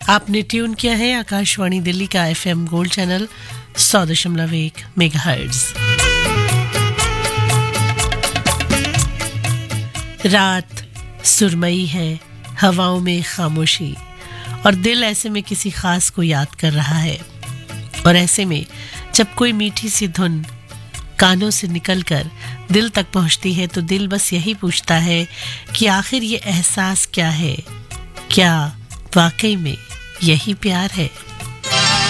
आपने ट्यून किया है आकाशवाणी दिल्ली का FM गोल्ड चैनल 100.1 मेगाहर्ट्ज। रात सुरमई है, हवाओं में खामोशी, और दिल ऐसे में किसी खास को याद कर रहा है। और ऐसे में जब कोई मीठी सी धुन कानों से निकलकर दिल तक पहुंचती है तो दिल बस यही पूछता है कि आखिर ये एहसास क्या है, क्या वाकई में यही प्यार है।